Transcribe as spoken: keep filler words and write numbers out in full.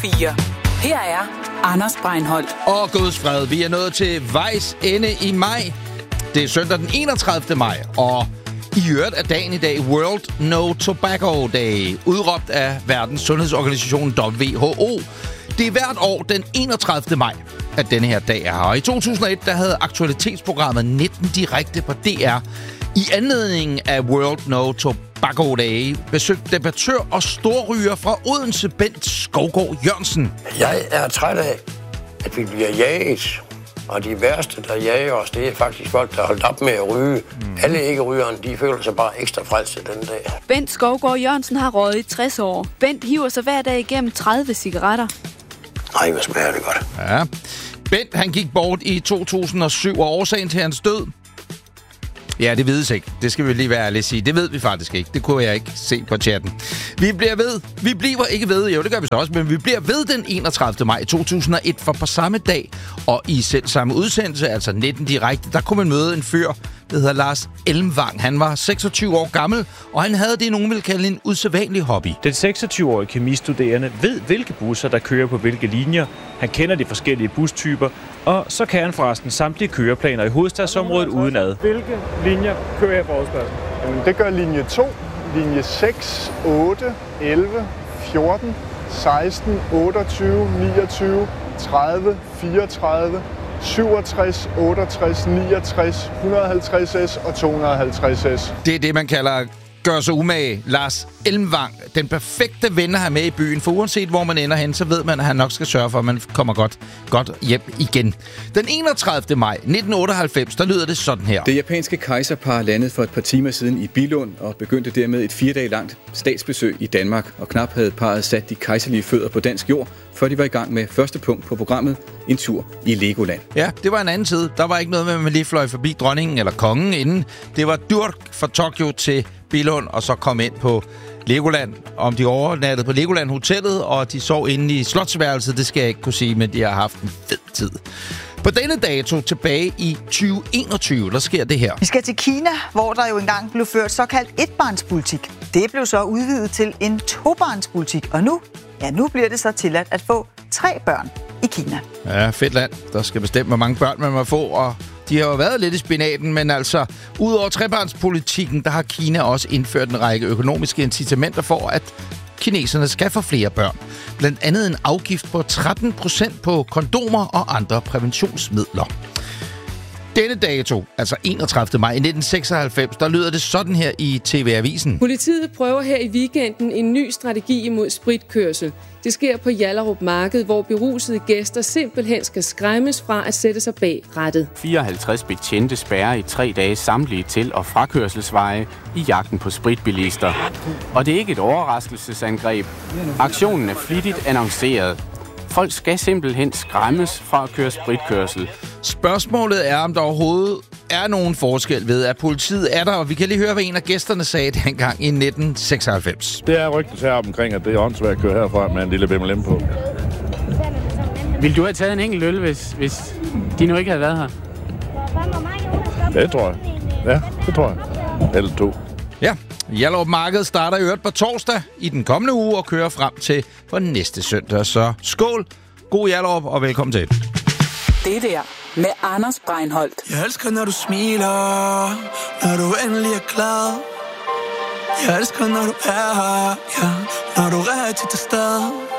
fire. Her er Anders Breinholt. Og Guds fred, vi er nået til vejs ende i maj. Det er søndag den enogtredivte maj, og i øvrigt er dagen i dag World No Tobacco Day, udråbt af Verdens Sundhedsorganisation W H O. Det er hvert år den enogtredivte maj, at denne her dag er her. Og i to tusind og et, der havde aktualitetsprogrammet nitten Direkte på D R i anledning af World No Tobacco Day besøgt debattør og storryger fra Odense, Bent Skovgaard Jørgensen. Jeg er træt af, at vi bliver jaget. Og de værste, der jager os, det er faktisk folk, der har holdt op med at ryge. Mm. Alle ikke-rygerne, de føler sig bare ekstra frelste den dag. Bent Skovgaard Jørgensen har røget i tres år. Bent hiver sig hver dag igennem tredive cigaretter. Nej, hvad smager det godt. Ja. Bent, han gik bort i to tusind og syv, og årsagen til hans død? Ja, det vides ikke. Det skal vi lige være ærlige at sige. Det ved vi faktisk ikke. Det kunne jeg ikke se på chatten. Vi bliver ved. Vi bliver ikke ved. Jo, det gør vi så også. Men vi bliver ved den enogtredivte maj to tusind og et. For på samme dag og i selv samme udsendelse, altså nitten Direkte, der kunne man møde en fyr, der hedder Lars Elmvang. Han var seksogtyve år gammel, og han havde det, nogen vil kalde en usædvanlig hobby. Den seksogtyve-årige kemistuderende ved, hvilke busser, der kører på hvilke linjer. Han kender de forskellige bustyper, og så kan han forresten samtlige køreplaner i hovedstadsområdet udenad. Hvilke linjer kører jeg på Rådhuspladsen? Jamen, det gør linje to, linje seks, otte, elleve, fjorten, seksten, otteogtyve, niogtyve, tredive, fireogtredive, syvogtres, otteogtres, niogtres, et hundrede og halvtreds S og to hundrede og halvtreds S. Det er det, man kalder gør sig umage. Lars Elmvang, den perfekte ven at have med i byen, for uanset hvor man ender hen, så ved man, at han nok skal sørge for, at man kommer godt, godt hjem igen. Den enogtredivte maj nitten otteoghalvfems, der lyder det sådan her. Det japanske kejserpar landede for et par timer siden i Billund og begyndte dermed et fire dage langt statsbesøg i Danmark, og knap havde parret sat de kejserlige fødder på dansk jord, før de var i gang med første punkt på programmet, en tur i Legoland. Ja, det var en anden tid. Der var ikke noget med, at man lige fløj forbi dronningen eller kongen inden. Det var dyrt fra Tokyo til Billund, og så kom ind på Legoland. Om de overnattede på Legoland Hotellet, og de sov inde i slotsværelset, det skal jeg ikke kunne sige, men de har haft en fed tid. På denne dato tilbage i tyve enogtyve, der sker det her. Vi skal til Kina, hvor der jo engang blev ført såkaldt etbarnspolitik. Det blev så udvidet til en tobarnspolitik, og nu, ja, nu bliver det så tilladt at få tre børn i Kina. Ja, fedt land. Der skal bestemme, hvor mange børn man må få, og de har jo været lidt i spinaten, men altså, udover trebarnspolitikken, der har Kina også indført en række økonomiske incitamenter for, at kineserne skal få flere børn. Blandt andet en afgift på tretten procent på kondomer og andre præventionsmidler. Denne dato, altså enogtredivte maj nitten seksoghalvfems, der lyder det sådan her i T V-avisen. Politiet prøver her i weekenden en ny strategi imod spritkørsel. Det sker på Hjallerup Marked, hvor berusede gæster simpelthen skal skræmmes fra at sætte sig bag rattet. fireoghalvtreds betjente spærrer i tre dage samtlige til- og frakørselsveje i jagten på spritbilister. Og det er ikke et overraskelsesangreb. Aktionen er flittigt annonceret. Folk skal simpelthen skræmmes fra at køre spritkørsel. Spørgsmålet er, om der overhovedet er nogen forskel ved, at politiet er der, og vi kan lige høre, hvad en af gæsterne sagde dengang i nitten seksoghalvfems. Det er rygtet heroppe omkring, at det er åndssvagt at køre herfra med en lille B M W på. Vil du have taget en enkelt øl, hvis, hvis de nu ikke havde været her? Det tror jeg. Ja, det tror jeg. Eller to. Ja, Hjallerup Marked starter i øvrigt på torsdag i den kommende uge og kører frem til for næste søndag. Så skål, god Hjallerup og velkommen til. Det der med Anders Breinholt. Jeg elsker, når du smiler, når du endelig er glad. Jeg elsker, når du er her, ja, når du er rigtig til stede.